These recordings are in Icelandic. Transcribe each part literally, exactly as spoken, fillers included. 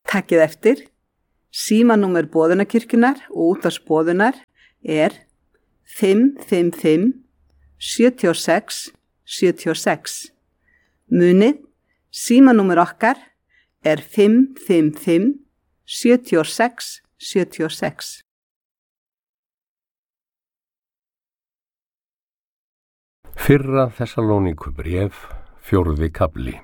Takkið eftir, símanúmer Boðunarkirkjunnar og útvarpsboðunar er fimm fimm fimm sjö sex sjö sex. Munið, símanúmer okkar er fimm fimm fimm sjö sex sjö sex. Fyrra Þessalóníkubréf, fjórði kafli.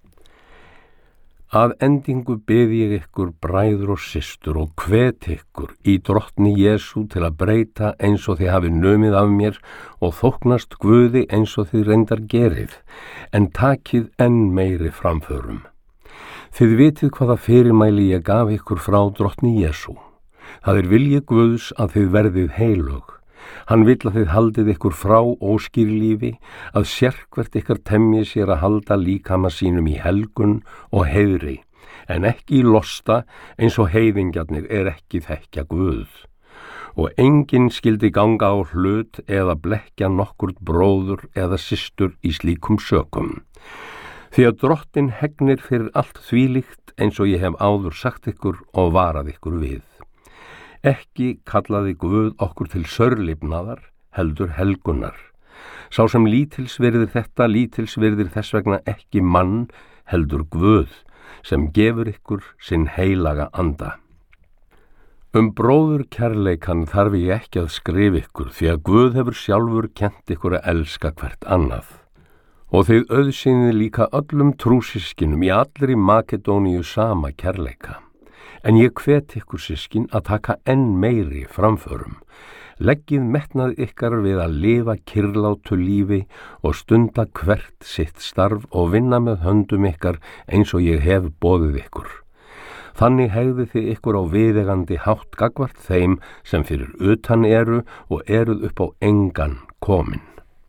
Að endingu bið ég ykkur bræður og systur og hvet ykkur í drottni Jesú til að breyta eins og þið hafi numið af mér og þóknast Guði eins og þið reyndar gerið, en takið enn meiri framförum. Þið vitið hvaða fyrirmæli ég gaf ykkur frá drottni Jesú. Það er vilji Guðs að þið verðið heilög. Hann vill að þið haldið ykkur frá óskýrlífi, að sérhvert ykkar temji sér að halda líkama sínum í helgun og heiðri, en ekki í losta eins og heiðingjarnir er ekki þekkja Guð. Og enginn skildi ganga á hlut eða blekkja nokkurt bróður eða systur í slíkum sökum. Því að drottin hegnir fyrir allt þvílíkt eins og ég hef áður sagt ykkur og varað ykkur við. Ekki kallaði Guð okkur til sörlifnaðar, heldur helgunar. Sá sem lítils virðir þetta, lítils virðir þess vegna ekki mann, heldur Guð, sem gefur ykkur sinn heilaga anda. Um bróður kærleikan þarf ég ekki að skrifa ykkur, því að Guð hefur sjálfur kennt ykkur að elska hvert annað. Og þið auðsýnið líka öllum trúsyskinum í allri Makedóníu sama kærleika. En ég hvet ykkur systkin að taka enn meiri framförum. Leggið metnað ykkar við að lifa kyrlátu lífi og stunda hvert sitt starf og vinna með höndum ykkar eins og ég hef boðið ykkur. Þannig hegðið þið ykkur á viðeigandi hátt gagnvart þeim sem fyrir utan eru og eruð upp á engan komin.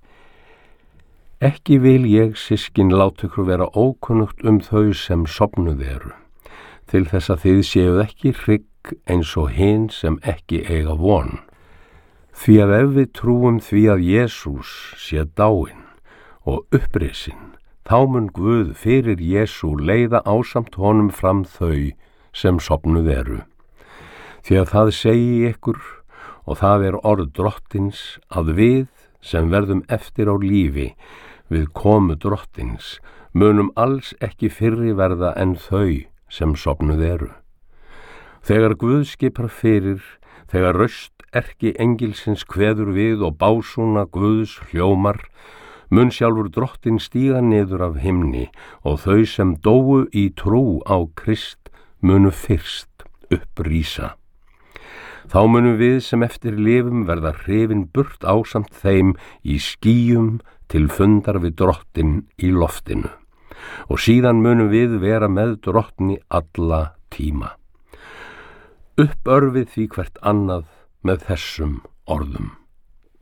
Ekki vil ég systkin láta ykkur vera ókunnugt um þau sem sofnuð eru, til þess að þið séuð ekki hrygg eins og hin sem ekki eiga von. Því að ef við trúum því að Jesús sé dáinn og upprisinn, þá mun Guð fyrir Jesú leiða ásamt honum fram þau sem sofnuð eru. Því að það segi ykkur, og það er orð drottins, að við sem verðum eftir á lífi við komu drottins munum alls ekki fyrri verða en þau sem sofnuð eru. Þegar Guð skipar fyrir, þegar röst erki engilsins kveður við og básúna Guðs hljómar, mun sjálfur drottin stíga niður af himni og þau sem dóu í trú á Krist munu fyrst upprísa. Þá munum við sem eftir lifum verða hrifin burt ásamt þeim í skýjum til fundar við drottin í loftinu. Og síðan munum við vera með drottni alla tíma. Uppörfið því hvert annað með þessum orðum.